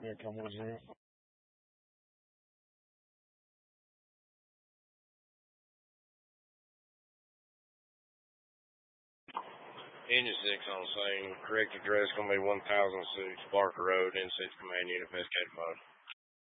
Yeah, come on, man. Engine 6 on scene. Correct address going to be 1006 Barker Road, N6 Command Unit, Investigative Mode.